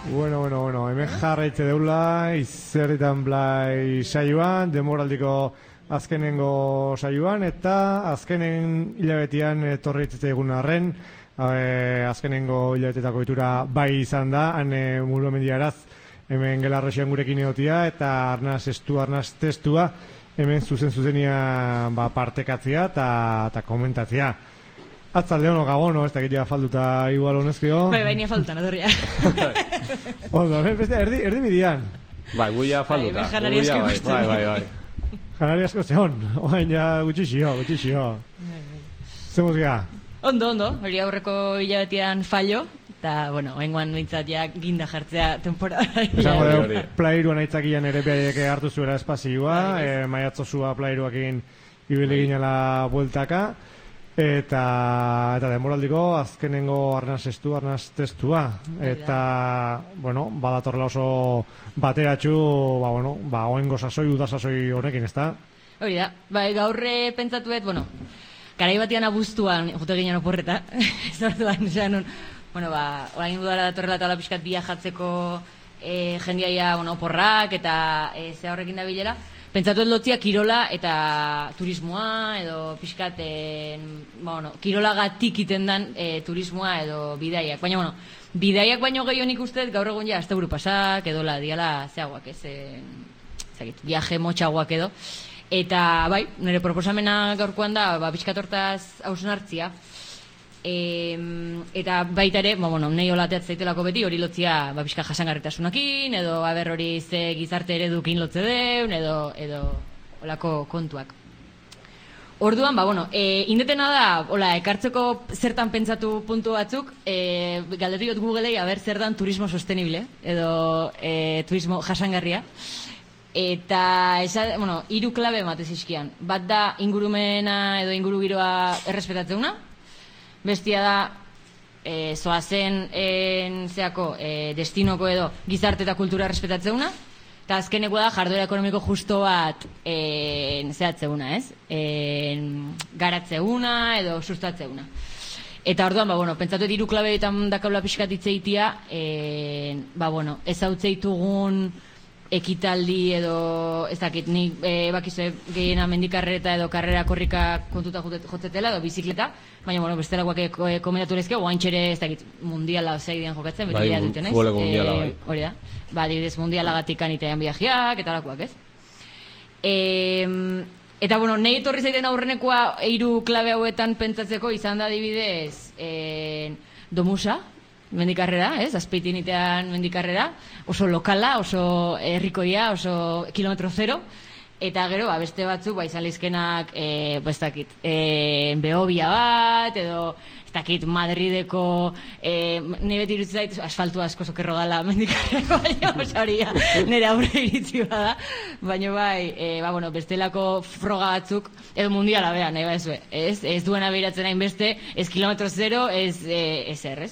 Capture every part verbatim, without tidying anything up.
Bueno, bueno, bueno, hemen jarraitze deula, izerritan blai saioan, demoraldiko azkenengo saioan, eta azkenen hilabetean etorritzete egun arren, e, azkenengo hilabetetako itura bai izan da, hane Muro Mendiaraz, hemen gelarroxian gurekin egotia, eta arnaz estu, arnaz testua, hemen zuzen zuzenia ba, partekatzea eta komentatzea. Atzalde hono gabono, ez dakitea falduta igual honezkio. Bai, bai, nia faldutan, adorria. Ondo, beste, erdi, erdi bidian. Bai, guia falduta. Bai, janari asko bai, bai, bai, bai. Janari asko zehon, oain ja gutxixio, gutxixio. Zemuz ga? Ondo, ondo, hori aurreko hilabetean fallo, eta, bueno, oengoan bintzat ja ginda jartzea temporada. Esango dugu, plairuan aitzakian ere behaiek hartu zuera espazioa, e, maiatzosua plairuakin ibili ginela bueltaka. Eta, eta demoraldiko azkenengo arnaz estu, arnaz testua. Eta, bueno, badatorla oso bateratxu, ba, bueno, ba, oengo sasoi, uda sasoi honekin, ez da? Hori da, bai, gaurre pentsatuet, bueno, garai batian abuztuan, jute ginen oporreta, ez orduan, esan, bueno, ba, orain dudara datorrela eta hola pixkat biajatzeko e, jendiaia, bueno, oporrak, eta e, ze horrekin da bilera. Pentsatu lotzia kirola eta turismoa edo pixkat e, bueno, kirolagatik iten dan e, turismoa edo bidaiak. Baina, bueno, bidaiak baino gehiago nik uste gaur egun ja asteburu pasak edo la diala zeagoak ez, e, zagit, viaje motxagoak edo. Eta, bai, nire proposamena gaurkoan da, ba, pixkat hortaz hausnartzia. E, eta baita ere, ba, bueno, nahi olateat zaitelako beti, hori lotzia ba, pixka jasangarritasunakin, edo haber hori ze gizarte eredukin lotze deun, edo, edo olako kontuak. Orduan, ba, bueno, e, indetena da, hola, ekartzeko zertan pentsatu puntu batzuk, e, galdetu jot Googlei, haber zer dan turismo sostenible, edo e, turismo jasangarria. Eta, esa, bueno, hiru klabe ematez izkian. Bat da, ingurumena edo ingurugiroa errespetatzeuna, bestia da, e, zoazen en, zeako, e, destinoko edo gizarte eta kultura respetatzeuna, eta azkeneko da jarduera ekonomiko justo bat e, zehatzeuna, ez? E, garatzeuna edo sustatzeuna. Eta orduan, ba, bueno, pentsatu hiru klabeetan dakaula pixkat itzeitia, e, ba, bueno, ez hau zeitugun ekitaldi edo, ez dakit, nik e, bakizue gehiena mendikarreta edo karrera korrika kontuta jotzetela edo bizikleta, baina, bueno, bestelakoak e, komentatu lezke, oaintxere, ez dakit, mundiala zeidean jokatzen, beti bai, duten, ez? Futboleko mundiala, bai. Hori da, ba, dibidez mundialagatik anitean biajiak, eta alakoak, ez? E, eta, bueno, nahi etorri zaiten aurrenekoa hiru klabe hauetan pentsatzeko izan da dibidez e, Domusa, mendikarrera, ez? Azpeitin itean mendikarrera, oso lokala, oso herrikoia, oso kilometro zero, eta gero, ba, beste batzuk, ba, izan lizkenak, e, ba, ez dakit, e, Behobia bat, edo, ez dakit, Madrideko, e, nire beti iritzi zait, asfaltu asko sokerro dala mendikarrera, baina, osa hori, nire aurre iritzi bada, baina bai, e, ba, bueno, bestelako froga batzuk, edo mundiala, bera, nahi ba, ez, ez, ez duena behiratzen hain beste, ez kilometro zero, ez, e, ez er, ez?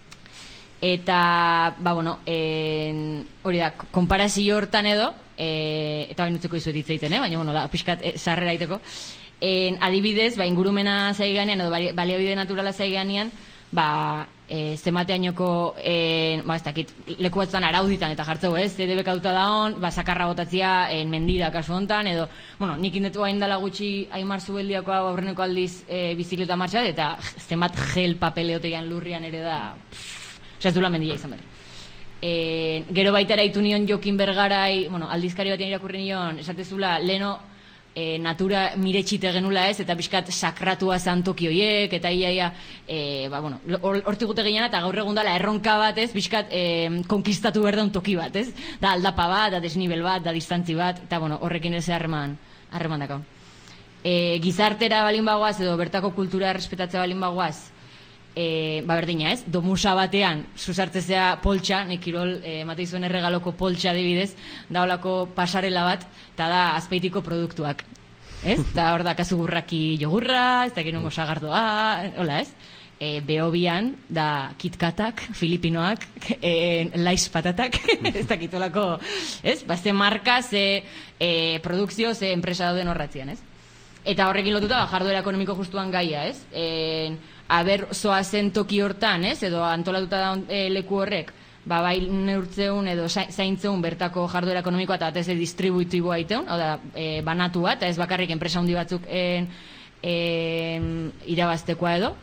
Eta, ba, bueno, en, hori da, konparazio hortan edo, e, eta bain utzeko izuet hitzeiten, eh? Baina, bueno, da, pixkat e, sarrera iteko. En, adibidez, ba, ingurumena zaiganean, edo baliabide naturala zaiganean, ba, e, zemateainoko, e, ba, ez dakit, leku batzutan arauditan eta jartzeu, ez? Zede bekatuta da hon, ba, sakarra botatzia en mendira kasu hontan, edo, bueno, nik indetu hain dala gutxi Aimar Zubeldiako aurreneko aldiz e, bizikleta martxat, eta zemat gel papeleotean lurrian ere da, pff, ez dula mendia izan bere. E, gero baita eraitu nion Jokin Bergarai, bueno, aldizkari batean irakurri nion, esatezula, leno e, natura miretxite genula ez, eta pixkat sakratua zantoki hoiek, eta iaia, e, ba, bueno, hortik gute gehiena, eta gaur egun dala erronka bat ez, pixkat e, konkistatu berda un toki bat ez, da aldapa bat, da desnibel bat, da distantzi bat, eta bueno, horrekin ez harreman, harreman dakaun. E, gizartera balin bagoaz, edo bertako kultura errespetatzea balin bagoaz, E, ba berdina ez, Domusa batean susartzezea poltsa, nekirol e, mateizuen erregaloko poltsa adibidez, da holako pasarela bat, eta da azpeitiko produktuak, ez? Eta hor da kasugurraki jogurra, ez da genongo sagardoa, hola ez? E, Behobian da kitkatak, filipinoak, e, laiz patatak, ez da kitolako, ez? Ba ze marka, ze e, produkzio, ze enpresa dauden horratzean, ez? Eta horrekin lotuta, ba, jarduera ekonomiko justuan gaia, ez? E, aber zoazen toki hortan, ez? Edo antolatuta da e, leku horrek, ba, bai neurtzeun edo zaintzeun bertako jarduera ekonomikoa eta batez distributiboa iteun, hau da, e, banatua, eta ez bakarrik enpresa handi batzuk en, en, irabaztekoa edo.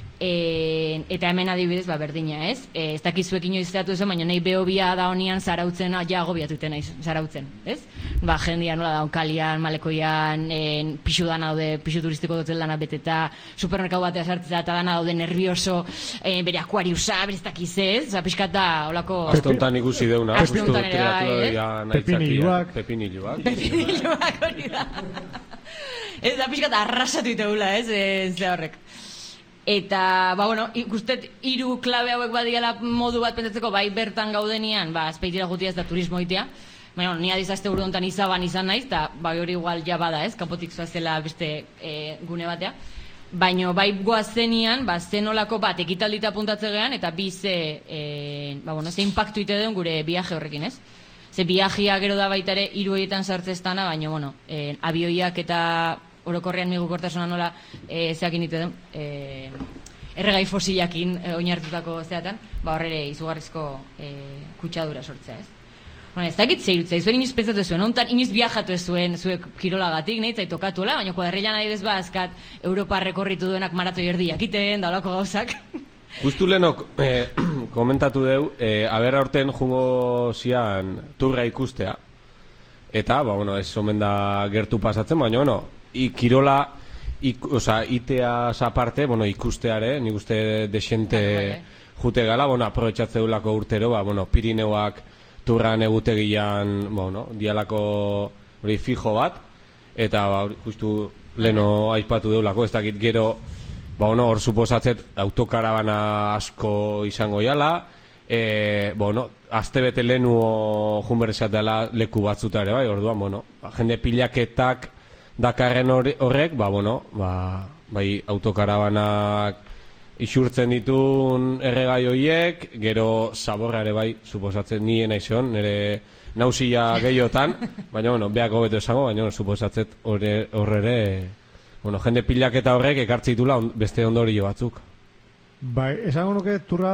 E, eta hemen adibidez, ba, berdina, ez? E, ez dakizuek inoiz zeatu zen, baina nahi behobia da honian zarautzen, ja agobiatuten naiz, zarautzen, ez? Ba, jendia nola da, onkalian, malekoian, en, pixu dana daude, pixu turistiko dotel dana beteta, supermerkau batea sartzea eta dana daude nervioso, e, bere akuariusa, bere ez dakiz ez, oza, pixkat da, holako... Astontan ikusi deuna, Astontan ere bai, pepiniluak. Pepiniluak. Pepiniluak hori da. Ez da pixkat arrasatu iteula, ez, ze horrek. Eta, ba, bueno, ikustet hiru klabe hauek badiala modu bat pentsatzeko, bai bertan gaudenian, ba, azpeitira jutia ez da turismo itea, baina, ni adizazte uru hontan izaban izan naiz, eta bai hori igual ja bada ez, kanpotik zoazela beste e, gune batea, baina bai goazenian, ba, zenolako bat ekitaldita apuntatze gean, eta bi ze, e, ba, bueno, ze impactu ite duen gure viaje horrekin, ez? Ze viajea gero da baita ere hiru horietan sartzestana, baina, bueno, e, abioiak eta orokorrean migukortasuna nola e, zeakin ite duen, e, erregai fosilakin e, oinartutako zeatan, ba horre izugarrizko e, kutsadura sortzea, ez? Bueno, ez dakit zeirutza, izuen inoiz pentsatu zuen, ontan inoiz viajatu ez zuen zuek kirolagatik, nahi zait tokatuela, baina kuadrilan adibidez ba, azkat Europa rekorritu duenak maratoi erdiak iten, da olako gauzak. Justu lehenok eh, komentatu deu, eh, abera horten jungo zian turra ikustea, eta, ba, bueno, ez omen da gertu pasatzen, baina, bueno, I, kirola, ik, oza, itea aparte, bueno, ikusteare, nik uste desente jute gala, bueno, aprobetxatze dulako urtero, ba, bueno, Pirineuak turran egutegian, bueno, dialako hori fijo bat, eta, ba, justu leno aipatu deulako, ez dakit gero, ba, bueno, hor suposatzet autokarabana asko izango jala, e, bueno, azte bete lehenu junberrizatela leku batzutare, bai, orduan, bueno, jende pilaketak dakarren horrek, ba, bueno, ba, bai autokarabanak isurtzen ditun erregai horiek, gero zaborrare bai, suposatzen nien aizion, nire nauzia gehiotan, baina, bueno, beak hobeto esango, baina, bueno, suposatzet horre, bueno, jende pilaketa horrek ekartzitula on, beste ondorio batzuk. Bai, esango nuke turra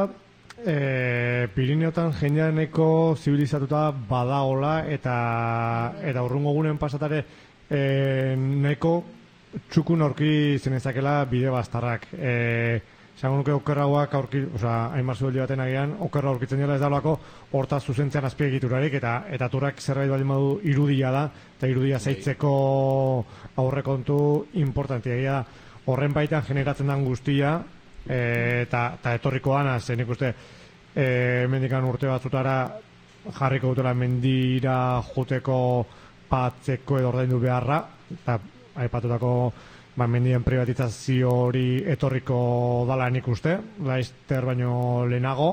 e, Pirineotan jendeaneko zibilizatuta badagola eta eta urrungo gunen pasatare E, nahiko txukun aurki zenezakela bide bastarrak. E, Zango nuke okerrauak aurki, oza, hainbar zueldi baten agian, okerra aurkitzen dela ez daulako hortaz zuzentzean azpiegiturarik, eta eta turak zerbait baldin badu irudia da, eta irudia zeitzeko aurrekontu importantia da. Horren baitan generatzen den guztia, e, eta, eta etorriko dana, zen ikuste, e, mendikan urte batzutara jarriko dutela mendira juteko patzeko edo ordaindu beharra, eta aipatutako ba, mendien privatizazio hori etorriko dala nik uste, laizter baino lehenago.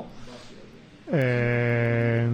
E,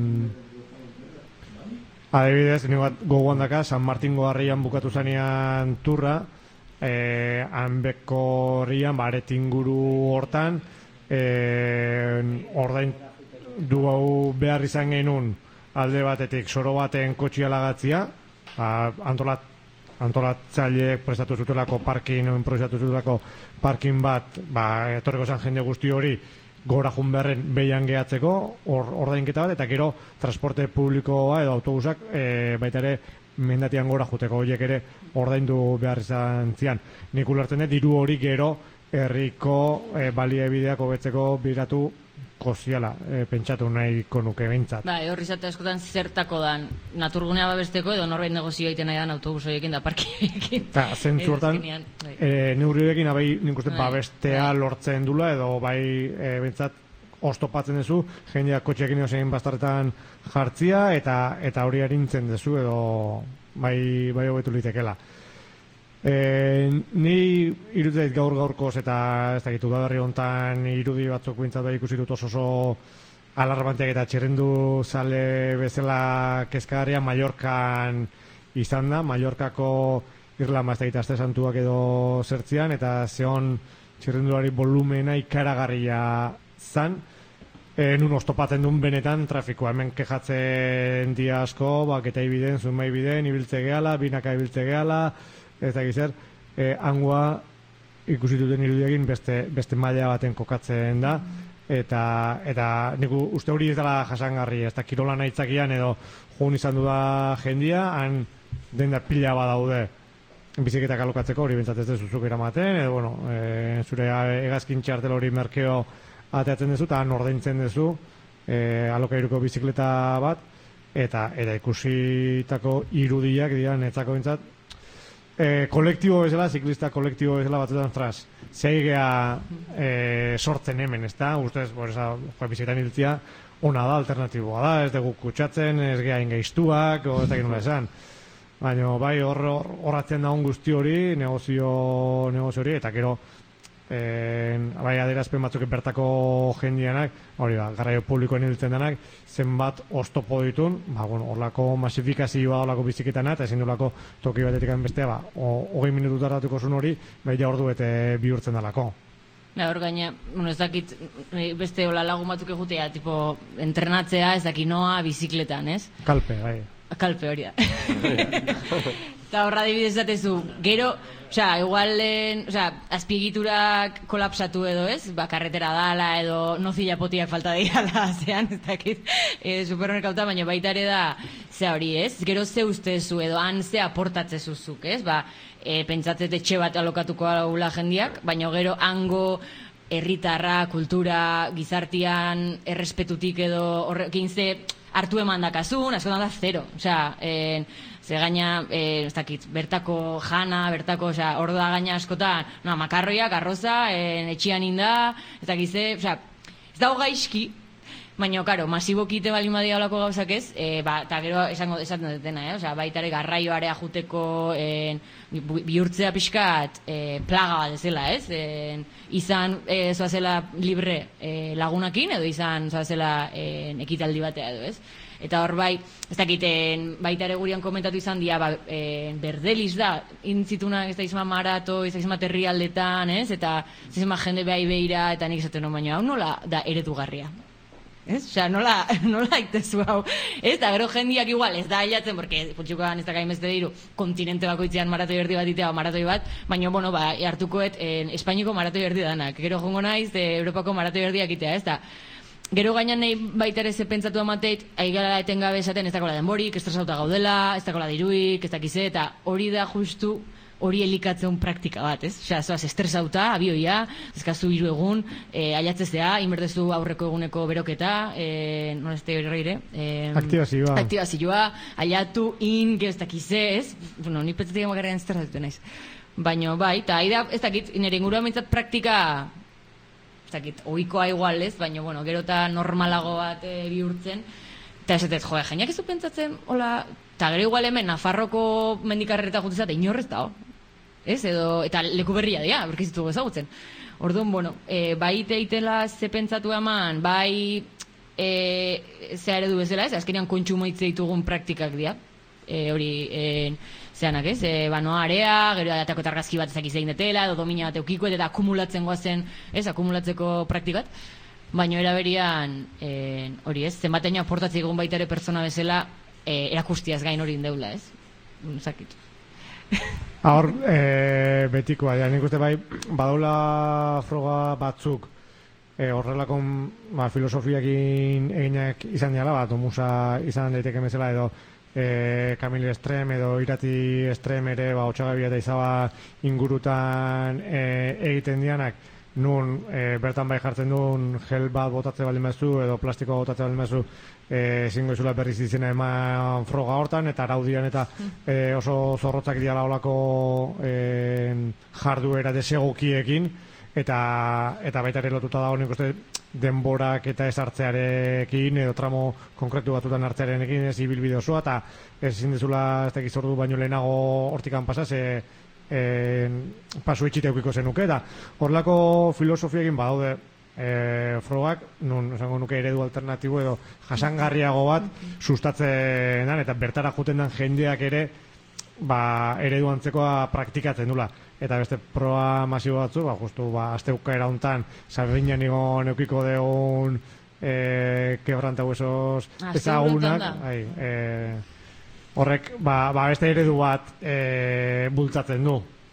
adibidez, nik bat gogoan daka, San Martingo harrian bukatu zanean turra, e, hanbeko horrian, ba, aretinguru hortan, e, ordain du hau behar izan genuen alde batetik soro baten kotxialagatzia, Ba, antolat, antolatzaileek prestatu zutelako parkin, improvisatu zutelako parkin bat, ba, etorreko zan jende guzti hori gora junberren behian gehatzeko, or, ordainketa bat, eta gero transporte publikoa edo autobusak e, baita ere mendatian gora juteko horiek ere ordaindu behar izan zian. Nik ulertzen dut, diru hori gero herriko e, baliabideak hobetzeko biratu koziala, e, pentsatu nahiko nuke behintzat. Ba, horri zate askotan zertako dan naturgunea babesteko edo norbait negozio egiten nahi dan autobus horiekin da parkiekin. Eta, zentzu hortan, e, neurriekin abai nik uste babestea lortzen dula edo bai e, behintzat oztopatzen duzu, jendeak kotxeekin egosein bastarretan jartzia eta eta hori harintzen duzu edo bai, bai hobetu litekela. E, ni iruditzait gaur gaurkoz eta ez dakit udaberri hontan irudi batzuk bintzat da ikusi dut oso oso alarmanteak eta txerrendu zale bezala kezkagarria Mallorcan izan da, Mallorcako Irlanda ez dakit aste santuak edo zertzian, eta zeon txerrenduari volumena ikaragarria zan, e, nun oztopatzen duen benetan trafikoa, hemen kejatzen dia asko, bak eta ibiden, zuen bai biden, ibiltze gehala, binaka ibiltze gehala, ez da gizar, eh, angua ikusi duten irudiekin beste, beste maila baten kokatzen da, eta eta nik uste hori ez dela jasangarri, ez da kirola naitzakian edo joan izan du da jendia, han denda pila badaude biziketak alokatzeko, hori bentsat ez dezuzuk eramaten, edo, bueno, e, zure hegazkin txartel hori merkeo ateatzen dezu, eta han ordaintzen dezu e, alokairuko bizikleta bat, eta eta ikusitako irudiak dira netzako bentsat, e, kolektibo bezala, ziklista kolektibo bezala batzutan tras, zeigea e, sortzen hemen, ez da, ustez, boreza, biziketan hiltzia, ona da, alternatiboa da, ez dugu kutsatzen, ez geha ingeiztuak, o ez dakit nola esan. Baina bai hor horratzen daun guzti hori, negozio, negozio hori, eta gero eh, bai adierazpen batzuk bertako jendianak, hori da, garraio publikoen hiltzen denak, zenbat oztopo ditun, ba, bueno, horlako masifikazioa horlako biziketana, eta ezin dolako toki batetik bestea, ba, hogei minutu tardatuko zuen hori, bai ja ordu bete bihurtzen dalako. Ja, hor gaina, bueno, ez dakit, beste hola lagun batzuk egutea, tipo, entrenatzea, ez dakit noa, bizikletan, ez? Kalpe, bai. Kalpe hori da. Eta horra dibidez zatezu, gero, osea, igualen, osea, azpiegiturak kolapsatu edo, ez? Ba, karretera dala edo nozila potiak falta dira zean, ez dakit, e, supermerkauta, baina baita ere da, ze hori, ez? Gero ze ustezu edo han ze aportatzezuzuk, ez? Ba, e, pentsatzet etxe bat alokatuko haula jendiak, baina gero hango herritarra, kultura, gizartian, errespetutik edo horrekin ze hartu eman dakazun, askotan da zero. Osea, eh, ze gaina, eh, ez dakit, bertako jana, bertako, osea, hor da gaina askotan, no, makarroiak, arroza, eh, etxian inda, ez dakit ze, osea, ez dago gaizki, baina, karo, masibokite bali madia olako gauzak ez, e, ba, eta gero esango esaten dutena, eh? Osea, baitare garraioarea juteko e, bihurtzea pixkat e, plaga bat ezela, ez? E, izan e, zoazela libre e, lagunakin, edo izan zoazela e, ekitaldi batea edo, ez? Eta hor bai, ez dakiten, baita ere gurian komentatu izan dia, ba, e, berdeliz da, intzitunak ez da izma marato, ez da izma terrialdetan, ez? Eta ez izma jende behai behira, eta nik esaten no, baina hau nola da eredugarria. Ez? Osea, nola, nola itezu hau. Eta gero jendiak igual ez da ailatzen, porque putxukoan ez da gaimezte diru, kontinente bakoitzean maratoi erdi bat itea, maratoi bat, baina, bueno, ba, hartukoet en, Espainiko maratoi erdi danak. Gero jongo naiz, de Europako maratoi erdiak itea, ez da. Gero gainan nahi baita ere ze pentsatu amateit, aigala etengabe esaten ez dakola denborik, estresauta gaudela, ez dakola diruik, ez dakize, eta hori da justu hori elikatzen praktika bat, ez? Osea, zoaz estresauta, abioia, ezkazu hiru egun, e, ailatzezea, inberdezu aurreko eguneko beroketa, e, nola ez teori horreire? E, Aktibazioa. Aktibazioa, ailatu, in, gero ez dakize, ez? Bueno, ni petzetik emakarrean estresatu naiz. Baina, bai, eta haida, ez dakit, nire ingurua mintzat praktika, ez dakit, ohikoa igual, ez? Baina, bueno, gero eta normalago bat e, bihurtzen, eta esatet, joa, jainak ez du pentsatzen, hola, eta gero igual hemen, Nafarroko mendikarreta jutizat, inorrez da, ez, edo, eta leku berria dira, berkizitu ezagutzen. Orduan, bueno, e, bai teitela ze pentsatu eman, bai e, zea eredu bezala, ez, azkenean kontsumoitze ditugun praktikak dira, e, hori, e, zeanak, ez, e, banoa area, gero atako eta argazki bat ezak izein detela, edo domina bat eukikoet, eta akumulatzen goazen, ez, akumulatzeko praktikat, baina eraberian, e, hori ez, zenbateina aportatzea egun baita ere pertsona bezala, e, erakustiaz gain hori indeula, ez, zakit. Hor, e, betikoa, ja, nik uste bai, badola froga batzuk e, horrelako ba, filosofiakin eginak izan dira, bat, musa izan daiteke bezala edo e, Kamil Estrem edo Irati Estrem ere, ba, Otxagabi eta Izaba ingurutan e, egiten dianak, nun e, bertan bai jartzen duen gel bat botatze baldin mazu edo plastikoa botatze baldin mazu ezingo izula berriz izena eman froga hortan, eta araudian eta e, oso zorrotzak diala olako e, jarduera desegokiekin, eta eta baita ere lotuta dago nik uste denborak eta ez hartzearekin edo tramo konkretu batutan hartzearekin ez ibilbide osoa, eta ezin dezula ez dakiz ordu baino lehenago hortikan pasaz, e, e, pasu etxite eukiko zenuke, eta horrelako filosofiekin badaude e, frogak, nun esango nuke eredu alternatibo edo jasangarriago bat sustatzen dan, eta bertara juten dan jendeak ere ba, eredu antzekoa praktikatzen dula. Eta beste proa masibo batzu, ba, justu ba, azteuka erauntan Sabinan igon eukiko deun e, kebranta huesos ezagunak, e, horrek ba, ba beste eredu bat e, bultzatzen du.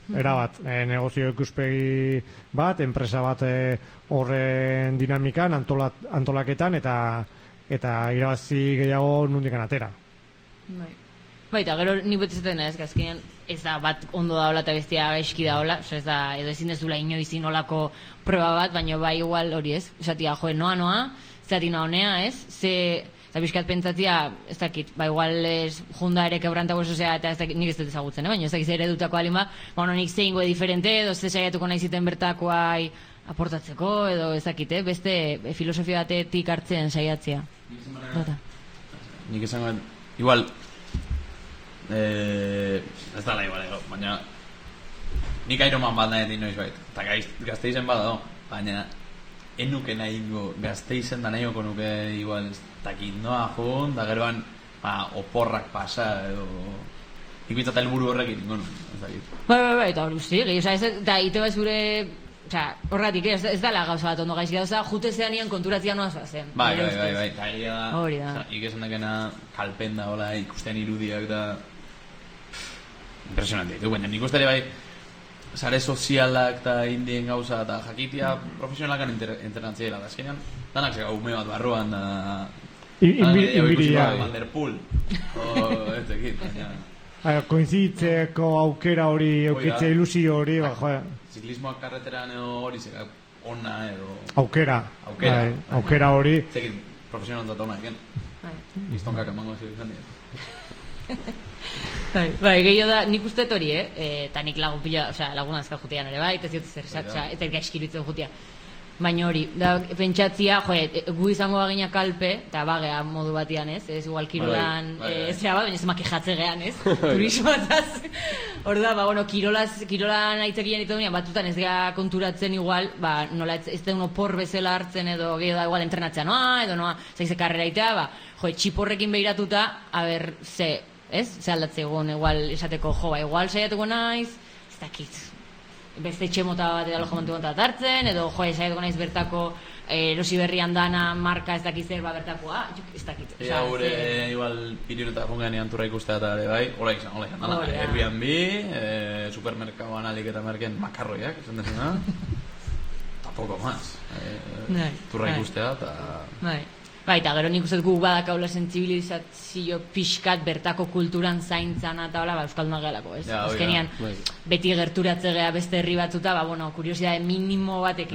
erabat, e, negozio ikuspegi bat, enpresa bat e, horren dinamikan, antolat, antolaketan, eta eta irabazi gehiago nundikan atera. Bai. Bai, eta gero nik betzaten ez, azkenean ez da bat ondo daola eta bestia gaizki daola, ez da, edo ezin dezula inoizin olako proba bat, baina bai igual hori ez, esatia, joe, noa noa, zati noa honea ez, ze, eta bizkat pentsatia, ez dakit, ba igual ez junda ere kebrantako esozea, eta ez dakit, nik ez dut ezagutzen, eh? Baina ez dakit zer edutako alin ba, ba nik zeingo diferente, edo ze saiatuko nahi ziten bertakoai aportatzeko, edo ez dakit, eh? Beste e, filosofia batetik hartzen saiatzea. Nik esango, igual, Eh, ez da lai balego, baina nik Ironman bat nahi egin noiz bait, eta Gasteizen bada, baina enuke nahi ingo Gasteizen da nahioko nuke igual ez dakit noa joan, da geroan ba, oporrak pasa edo ikuitzat helburu horrekin ingo nu, ez dakit. Bai, bai, bai, eta hori usti, eta ite bai zure, oza, horretik, ez, ez dala gauza bat ondo gaizki da, jute zean ian konturatzia noa zen. Bai, bai, bai, bai, eta egia da, hori da. Ikesan dakena kalpen da, hola, ikusten irudiak da, impresionante ditu, baina nik uste ere bai sare sozialak eta indien gauza eta jakitia profesionalakan entrenatziela da azkenean danak zega ume bat barruan da inbiria Vanderpool o ez ekit koinzitzeko aukera hori eukitze ilusio hori ziklismoak karreteran edo hori zega ona edo aukera aukera hori zekit profesional dut ona eken iztonkak emango ziruzan dira. Bai, bai, gehiago da, nik uste hori, eh? Eta nik lagun pila, osea, laguna azka jutean ere, bai, eta ziotu zer, osea, eta gaizkiritzen jutea. Baina hori, da, pentsatzia, joe, gu izango bagina kalpe, eta bagea modu batian, ez? Ez igual kirolan, ez zera bat, baina ez makejatze gehan, ez? Turismoataz. Hor da, ba, bueno, kirolaz, kirolan aitzekien ito dunia, batutan ez gea konturatzen igual, ba, nola ez, ez da uno por bezala hartzen edo, gehiago da, igual entrenatzea noa, edo noa, zaize karrera itea, ba, joe, txiporrekin behiratuta, a ber, ze, ez? Ze aldatze egon, igual esateko jo, ba, igual saiatuko naiz, ez dakit, beste txemota bat edo alojamentu bat hartzen, edo jo, saiatuko naiz bertako erosi berrian dana marka ez dakit zer, ba, bertakoa, ez dakit. Ea, gure, igual, Pirinota jungean anturra ikustea eta ere bai, hola izan, hola izan, dana, Airbnb, eh, supermerkaoan alik eta merken makarroiak, esan desuna, eta poco más, eh, turra ikustea, eta... Bai. Bai, eta gero nik uste gu badakaula sentsibilizazio pixkat bertako kulturan zaintzan eta hola, ba, euskaldunak gehalako, ez? Ja, azkenean, beti gerturatze geha beste herri batzuta, ba, bueno, kuriosidade minimo batekin